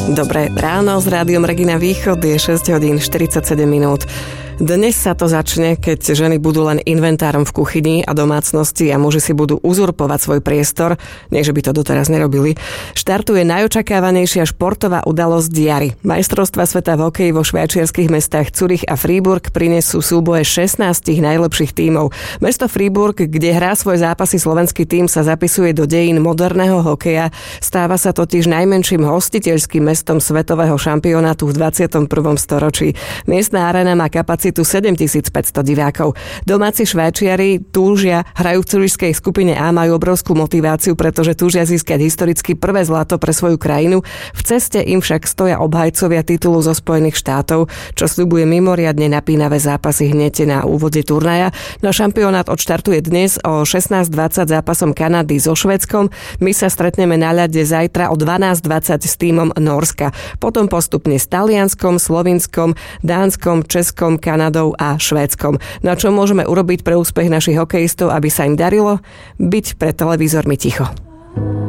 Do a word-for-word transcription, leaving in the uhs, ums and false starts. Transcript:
Dobré ráno s rádiom Regina Východ, je šesť hodín štyridsaťsedem minút. Dnes sa to začne, keď ženy budú len inventárom v kuchyni a domácnosti a muži si budú uzurpovať svoj priestor, nie že by to doteraz nerobili. Štartuje najočakávanejšia športová udalosť jary. Majstrovstvá sveta v hokeji vo švajčiarskych mestách Zurich a Freiburg prinesú súboje šestnásť najlepších tímov. Mesto Freiburg, kde hrá svoje zápasy slovenský tím, sa zapisuje do dejín moderného hokeja. Stáva sa totiž najmenším hostiteľským mestom svetového šampionátu v dvadsiatom prvom storočí. Miestna aréna má kapacitu tu sedemtisícpäťsto divákov. Domáci Švajčiari túžia, hrajú v curišskej skupine A, majú obrovskú motiváciu, pretože túžia získať historicky prvé zlato pre svoju krajinu. V ceste im však stoja obhajcovia titulu zo Spojených štátov, čo sľubuje mimoriadne napínavé zápasy hneď na úvode turnaja. No šampionát odštartuje dnes o šestnásť dvadsať zápasom Kanady so Švédskom. My sa stretneme na ľade zajtra o dvanásť dvadsať s tímom Nórska. Potom postupne s Talianskom, Slovinskom, Dánskom, Českom, Kanadou a Švédskom. No a čo môžeme urobiť pre úspech našich hokejistov, aby sa im darilo? Byť pred televízormi ticho.